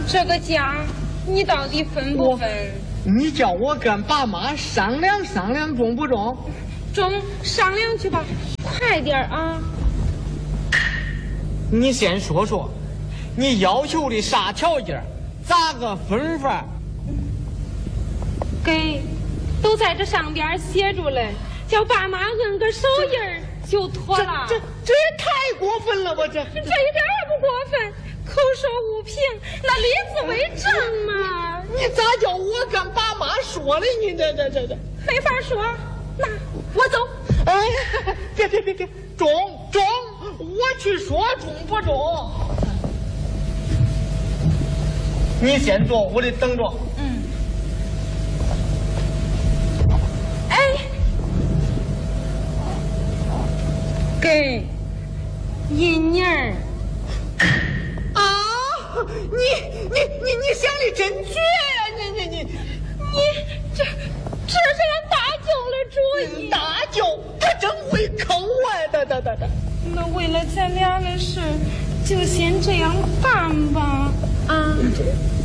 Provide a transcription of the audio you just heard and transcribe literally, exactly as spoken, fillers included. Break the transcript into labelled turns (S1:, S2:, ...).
S1: 这个家你到底分不分？
S2: 你叫我跟爸妈商量商量，中不中？
S1: 中，商量去吧，快点啊！
S2: 你先说说，你要求的啥条件？咋个分法？
S1: 给，都在这上边写着嘞，叫爸妈摁个手印儿就妥了。
S2: 这这这也太过分了吧！这
S1: 这一点也不过分，口说无凭，那立字为证嘛。
S2: 你咋叫我跟爸妈说的？你这这这这
S1: 没法说。那我走。
S2: 哎，别别别别，中中，我去说中不中？你先坐，我得等着。
S1: 嗯。哎，给银妮儿。
S2: 啊！你你你你想的真绝呀！你你你
S1: 你这这是俺大舅的主意。
S2: 大舅他真会坑我呀！哒哒哒哒。
S1: 那为了咱俩的事，就先这样办吧。啊。